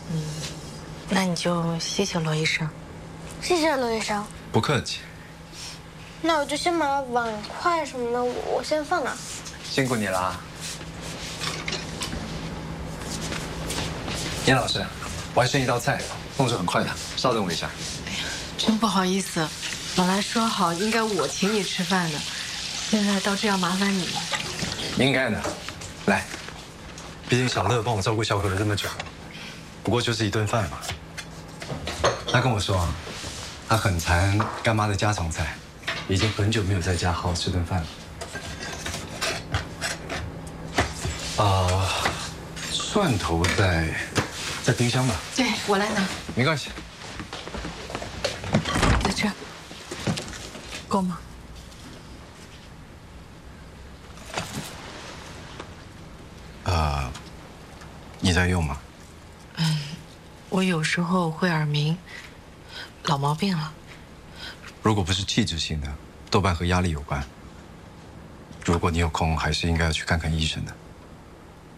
那你就谢谢罗医生。 谢谢罗医生。 不客气。 那我就先把碗筷什么的，我先放哪？ 辛苦你了啊，严老师，我还剩一道菜，动作很快的，稍等我一下。 真不好意思，本来说好应该我请你吃饭的，现在倒这样麻烦你。 应该的，来，毕竟小乐帮我照顾小可了这么久，不过就是一顿饭嘛。他跟我说啊，他很馋干妈的家常菜，已经很久没有在家好好吃顿饭了。蒜头在冰箱吧？ 对，我来拿。 没关系。 在这儿，够吗？ 你在用吗？ 我有时候会耳鸣，老毛病了。 如果不是器质性的，多半和压力有关。如果你有空，还是应该要去看看医生的。